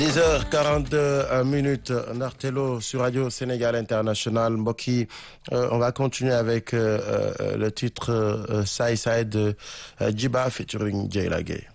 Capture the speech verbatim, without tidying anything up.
dix heures quarante-deux minutes Nartelo sur Radio Sénégal International mbokk yi on va continuer avec euh, le titre euh, Saay Saay de Djiba featuring Dieyla Gueye.